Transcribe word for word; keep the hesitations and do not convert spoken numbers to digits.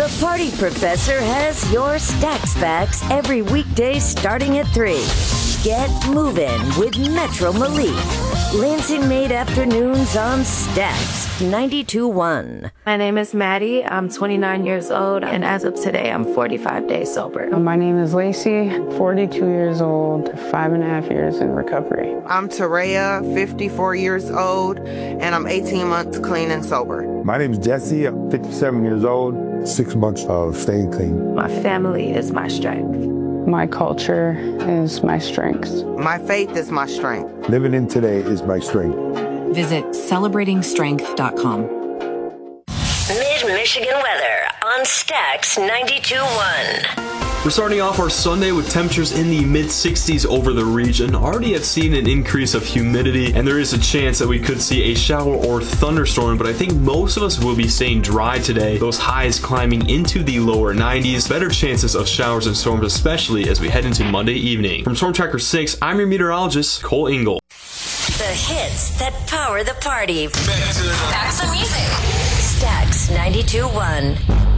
The Party Professor has your Stacks Facts every weekday starting at three. Get moving with Metro Malik. Lansing Made Afternoons on Stacks ninety-two point one. My name is Maddie. I'm twenty-nine years old, and as of today, I'm forty-five days sober. My name is Lacey, forty-two years old, five and a half years in recovery. I'm Tareya, fifty-four years old, and I'm eighteen months clean and sober. My name is Jesse, I'm fifty-seven years old, six months of staying clean. My family is my strength. My culture is my strength. My faith is my strength. Living in today is my strength. Visit celebrating strength dot com. Mid-Michigan weather on Stacks ninety-two point one. We're starting off our Sunday with temperatures in the mid sixties over the region. Already have seen an increase of humidity, and there is a chance that we could see a shower or thunderstorm, but I think most of us will be staying dry today. Those highs climbing into the lower nineties. Better chances of showers and storms, especially as we head into Monday evening. From Storm Tracker six, I'm your meteorologist, Cole Ingle. The hits that power the party. Back to the, Back to the music. Stacks ninety-two point one.